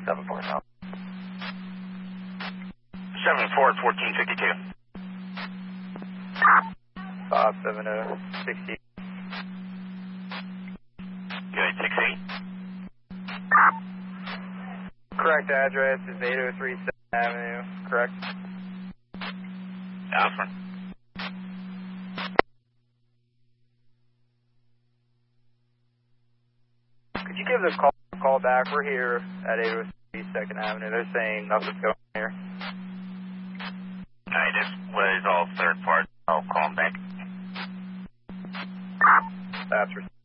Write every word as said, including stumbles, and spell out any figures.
seven four South. seven four at fourteen fifty-two. five seven zero sixty. Good, six eight. Correct address is eight oh three seventh Avenue, correct? Alpha. Could you give the call, call back? We're here at eight oh three second Avenue. They're saying nothing's going on here. I just was all third part. I'll call him back. That's